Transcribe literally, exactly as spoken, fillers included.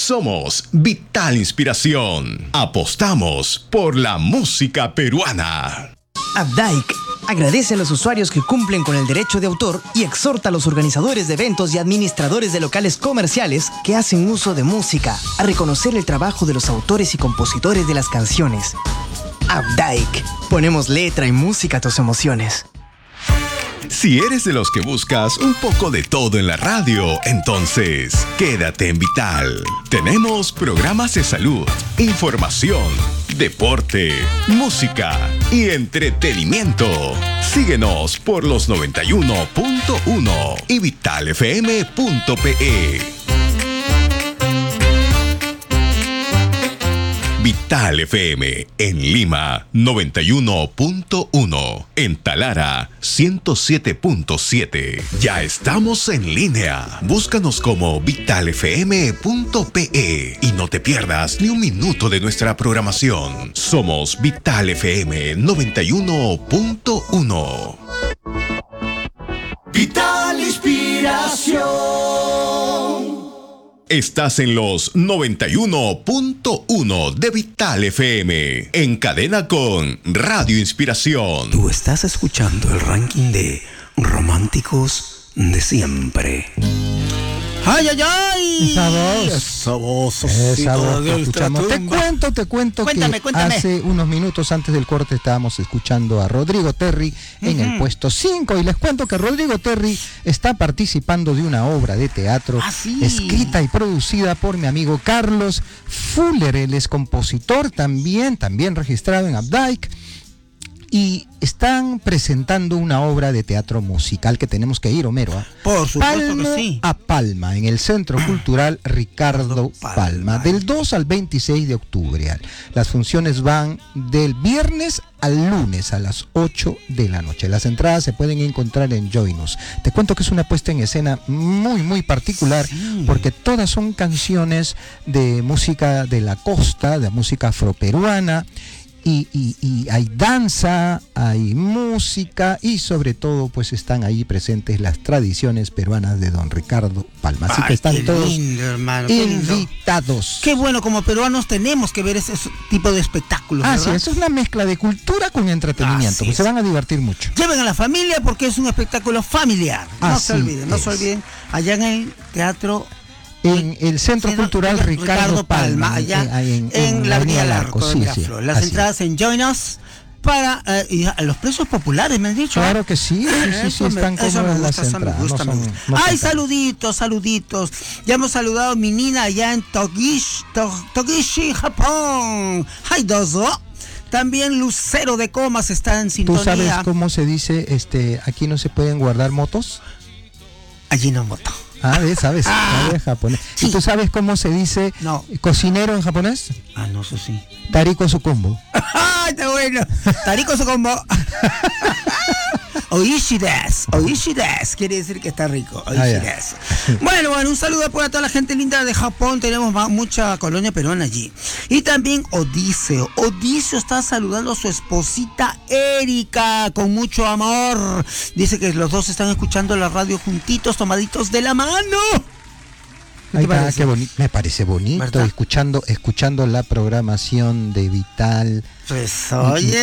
Somos Vital Inspiración. Apostamos por la música peruana. Updike agradece a los usuarios que cumplen con el derecho de autor y exhorta a los organizadores de eventos y administradores de locales comerciales que hacen uso de música a reconocer el trabajo de los autores y compositores de las canciones. Updike, ponemos letra y música a tus emociones. Si eres de los que buscas un poco de todo en la radio, entonces quédate en Vital. Tenemos programas de salud, información, deporte, música y entretenimiento. Síguenos por los noventa y uno punto uno y vital f m punto p e. Vital F M en Lima noventa y uno punto uno, en Talara ciento siete punto siete. Ya estamos en línea. Búscanos como vital f m punto p e y no te pierdas ni un minuto de nuestra programación. Somos Vital F M noventa y uno punto uno. Vital Inspiración. Estás en los noventa y uno punto uno de Vital F M, en cadena con Radio Inspiración. Tú estás escuchando el ranking de románticos de siempre. ¡Ay, ay, ay! Esa voz. Esa voz. Esa voz que escuchamos. Te cuento, te cuento Cuéntame, que cuéntame. hace unos minutos antes del corte estábamos escuchando a Rodrigo Terry en Ujú. el puesto cinco, y les cuento que Rodrigo Terry está participando de una obra de teatro Ah, sí. escrita y producida por mi amigo Carlos Fuller. Él es compositor también, también registrado en Updike. Y están presentando una obra de teatro musical que tenemos que ir, Homero. ¿eh? Por supuesto Palmo que sí. a Palma, en el Centro Cultural Ricardo Palma. Palma, del dos al veintiséis de octubre. Las funciones van del viernes al lunes a las ocho de la noche. Las entradas se pueden encontrar en Joinus. Te cuento que es una puesta en escena muy, muy particular, Sí. porque todas son canciones de música de la costa, de música afroperuana. Y, y, y hay danza, hay música y sobre todo pues están ahí presentes las tradiciones peruanas de don Ricardo Palma. Así Ay, que están qué todos lindo, hermano, qué lindo. invitados. Qué bueno, como peruanos tenemos que ver ese tipo de espectáculos, Así ¿verdad? es, es una mezcla de cultura con entretenimiento, Así pues es. se van a divertir mucho. Lleven a la familia porque es un espectáculo familiar. No Así se olviden, no es. se olviden. Allá en el Teatro En el Centro Centro Cultural Ricardo, Palma, allá en, ahí en- en, en la Avenida Larco de sí, sí, Miraflores. Las así entradas en Join Us para eh, y a los precios populares, me han dicho. Claro que sí, sí, sí, sí, Eso me- están eso me cómodas las gusta, eso me entradas. gusta, no me son- gusta. no son Ay, caras. saluditos, saluditos. Ya hemos saludado a mi Nina allá en Togishi, To- Togishi, Japón. Ay, dozo. También Lucero de Comas está en ¿Tú sintonía. sabes cómo se dice, este, aquí no se pueden guardar motos? Ajinomoto. Ah, ¿ves? ¿Sabes? ¿Sabes japonés? Sí. ¿Y tú sabes cómo se dice No. cocinero en japonés? Ah, no, eso sí. Tariko Sukumbo. ¡Ay, está bueno! Tarico su combo. Oishi desu, oishi desu, quiere decir que está rico. Oishi Ah, ya. desu. Bueno, bueno, un saludo para toda la gente linda de Japón. Tenemos ma- mucha colonia peruana allí. Y también Odiseo. Odiseo está saludando a su esposita Erika con mucho amor. Dice que los dos están escuchando la radio juntitos, tomaditos de la mano. ¿Qué Ahí te está, parece? qué bonito. Me parece bonito, ¿Verdad? escuchando, escuchando la programación de Vital. Pues oye.